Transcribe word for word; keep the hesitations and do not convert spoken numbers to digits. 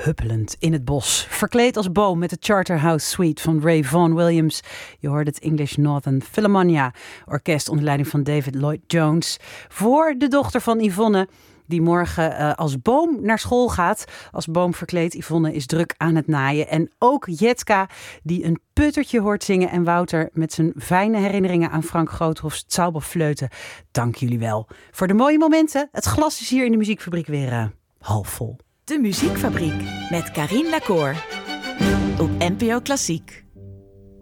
huppelend in het bos. Verkleed als boom met de Charterhouse Suite van Ray Vaughan Williams. Je hoort het English Northern Philharmonia orkest onder leiding van David Lloyd Jones. Voor de dochter van Yvonne, die morgen uh, als boom naar school gaat. Als boom verkleed. Yvonne is druk aan het naaien. En ook Jetka, die een puttertje hoort zingen. En Wouter met zijn fijne herinneringen aan Frank Groothofs Zauberfleuten. Dank jullie wel voor de mooie momenten. Het glas is hier in de muziekfabriek weer uh, half vol. De Muziekfabriek met Carien Lacour op N P O Klassiek.